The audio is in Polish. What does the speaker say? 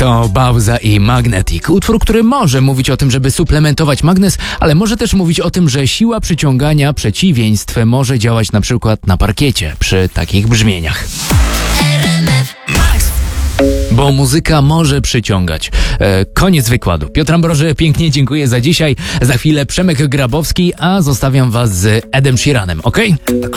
To Bauza i Magnetic. Utwór, który może mówić o tym, żeby suplementować magnez, ale może też mówić o tym, że siła przyciągania przeciwieństw może działać na przykład na parkiecie przy takich brzmieniach. Bo muzyka może przyciągać. Koniec wykładu. Piotr Ambroży, pięknie dziękuję za dzisiaj. Za chwilę Przemek Grabowski, a zostawiam was z Edem Sheeranem, okej?